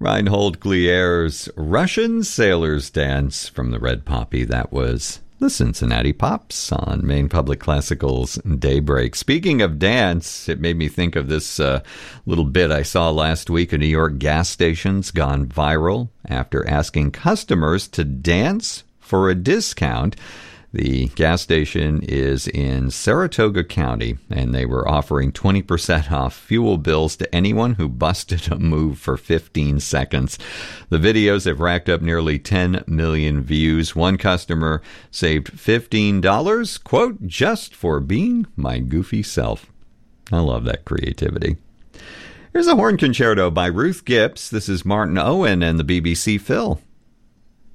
Reinhold Glier's Russian Sailor's Dance from the Red Poppy. That was the Cincinnati Pops on Maine Public Classical's Daybreak. Speaking of dance, it made me think of this little bit I saw last week. A New York gas station's gone viral after asking customers to dance for a discount. The gas station is in Saratoga County, and they were offering 20% off fuel bills to anyone who busted a move for 15 seconds. The videos have racked up nearly 10 million views. One customer saved $15, quote, just for being my goofy self. I love that creativity. Here's a horn concerto by Ruth Gibbs. This is Martin Owen and the BBC Phil.